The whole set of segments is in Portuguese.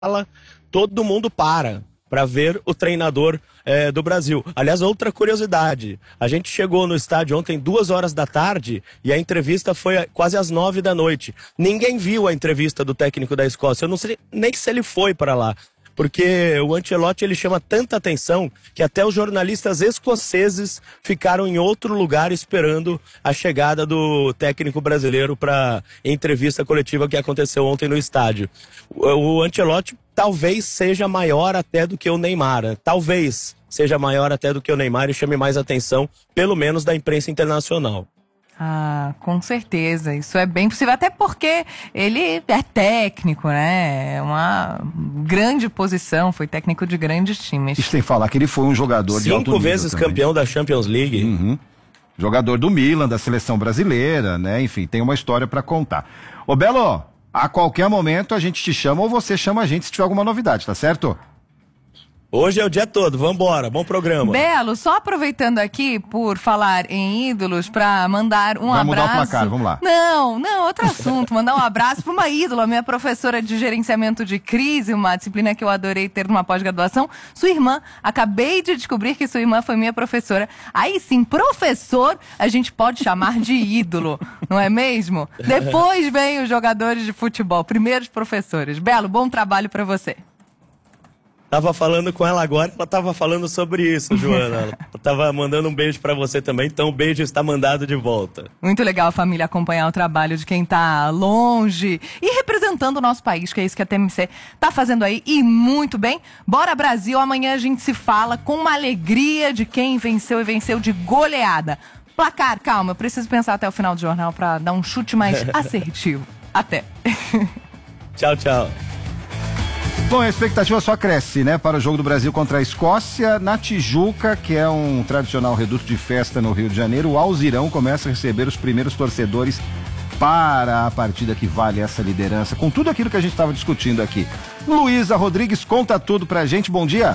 fala, todo mundo para ver o treinador do Brasil. Aliás, outra curiosidade, a gente chegou no estádio ontem 2h da tarde e a entrevista foi quase às 9 da noite. Ninguém viu a entrevista do técnico da Escócia, eu não sei nem se ele foi para lá. Porque o Ancelotti ele chama tanta atenção que até os jornalistas escoceses ficaram em outro lugar esperando a chegada do técnico brasileiro para entrevista coletiva que aconteceu ontem no estádio. O Ancelotti talvez seja maior até do que o Neymar, talvez seja maior até do que o Neymar e chame mais atenção, pelo menos da imprensa internacional. Ah, com certeza, isso é bem possível, até porque ele é técnico, né, é uma grande posição, foi técnico de grandes times. E sem falar que ele foi um jogador de alto nível 5 vezes também. Campeão da Champions League. Uhum. Jogador do Milan, da seleção brasileira, né, enfim, tem uma história pra contar. Ô Belo, a qualquer momento a gente te chama ou você chama a gente se tiver alguma novidade, tá certo? Hoje é o dia todo, vambora, bom programa. Belo, só aproveitando aqui por falar em ídolos, pra mandar um abraço. Vai mudar o placar, vamos lá. Não, outro assunto, mandar um abraço pra uma ídola, minha professora de gerenciamento de crise, uma disciplina que eu adorei ter numa pós-graduação, sua irmã. Acabei de descobrir que sua irmã foi minha professora. Aí sim, professor, a gente pode chamar de ídolo, não é mesmo? Depois vem os jogadores de futebol, primeiros professores. Belo, bom trabalho pra você. Tava falando com ela agora, ela tava falando sobre isso, Joana. Ela tava mandando um beijo pra você também, então o beijo está mandado de volta. Muito legal a família acompanhar o trabalho de quem tá longe e representando o nosso país, que é isso que a TMC tá fazendo aí, e muito bem. Bora Brasil, amanhã a gente se fala com uma alegria de quem venceu e venceu de goleada. Placar, calma, eu preciso pensar até o final do jornal pra dar um chute mais assertivo. Até. Tchau, tchau. Bom, a expectativa só cresce, né, para o jogo do Brasil contra a Escócia. Na Tijuca, que é um tradicional reduto de festa no Rio de Janeiro, o Alzirão começa a receber os primeiros torcedores para a partida que vale essa liderança, com tudo aquilo que a gente estava discutindo aqui. Luísa Rodrigues, conta tudo pra gente, bom dia.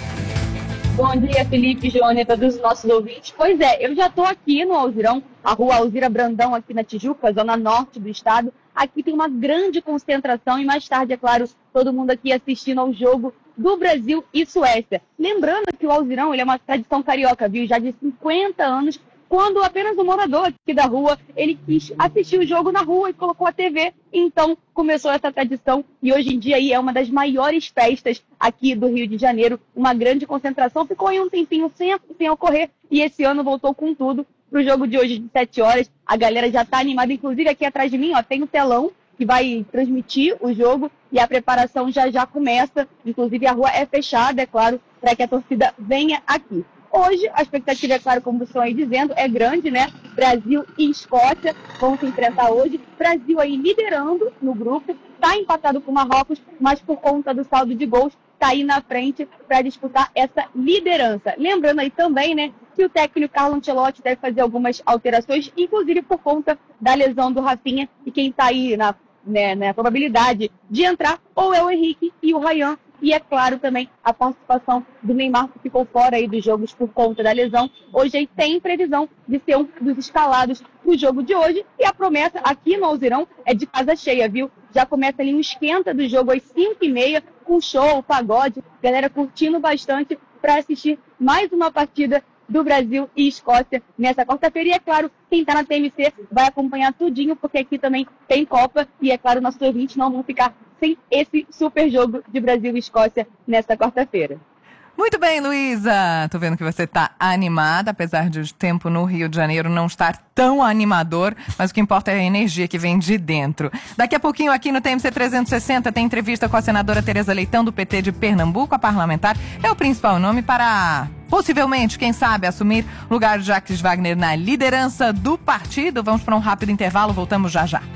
Bom dia, Felipe, Joana e todos os nossos ouvintes. Pois é, eu já estou aqui no Alzirão, a rua Alzira Brandão, aqui na Tijuca, zona norte do estado. Aqui tem uma grande concentração e mais tarde, é claro, todo mundo aqui assistindo ao jogo do Brasil e Suécia. Lembrando que o Alzirão ele é uma tradição carioca, viu? Já de 50 anos, quando apenas um morador aqui da rua, ele quis assistir o jogo na rua e colocou a TV. Então começou essa tradição e hoje em dia aí é uma das maiores festas aqui do Rio de Janeiro. Uma grande concentração, ficou aí um tempinho sem ocorrer e esse ano voltou com tudo. Pro jogo de hoje de 7 horas, a galera já tá animada, inclusive aqui atrás de mim, ó, tem um telão que vai transmitir o jogo e a preparação já começa, inclusive a rua é fechada, é claro, para que a torcida venha aqui. Hoje, a expectativa, é claro, como vocês estão aí dizendo, é grande, né? Brasil e Escócia vão se enfrentar hoje. Brasil aí liderando no grupo, tá empatado com o Marrocos, mas por conta do saldo de gols, tá aí na frente para disputar essa liderança. Lembrando aí também, né, que o técnico Carlo Ancelotti deve fazer algumas alterações, inclusive por conta da lesão do Rafinha, e quem tá aí na probabilidade de entrar ou é o Henrique e o Ryan. E é claro também a participação do Neymar, que ficou fora aí dos jogos por conta da lesão. Hoje aí tem previsão de ser um dos escalados do jogo de hoje. E a promessa aqui no Alzirão é de casa cheia, viu? Já começa ali um esquenta do jogo às 5h30, com show, pagode, galera curtindo bastante para assistir mais uma partida do Brasil e Escócia nessa quarta-feira. E é claro, quem tá na TMC vai acompanhar tudinho, porque aqui também tem Copa. E é claro, nossos ouvintes não vão ficar sem esse super jogo de Brasil e Escócia nesta quarta-feira. Muito bem, Luísa. Tô vendo que você tá animada, apesar de o tempo no Rio de Janeiro não estar tão animador, mas o que importa é a energia que vem de dentro. Daqui a pouquinho aqui no TMC 360 tem entrevista com a senadora Tereza Leitão, do PT de Pernambuco. A parlamentar é o principal nome para, possivelmente, quem sabe, assumir o lugar de Jacques Wagner na liderança do partido. Vamos para um rápido intervalo, voltamos já já.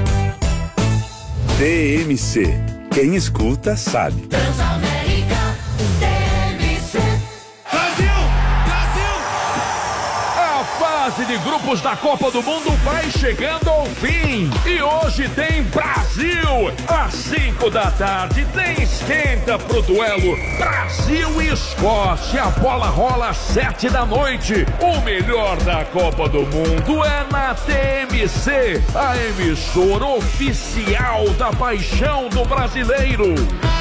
TMC. Quem escuta sabe. Transamérica, TMC. Brasil! Brasil! A fase de grupos da Copa do Mundo vai chegando ao fim. E hoje tem Brasil. Às 5 da tarde tem esquenta pro duelo Brasil e Escócia. A bola rola às 7 da noite. O melhor da Copa do Mundo é na TMC, a emissora oficial da paixão do brasileiro.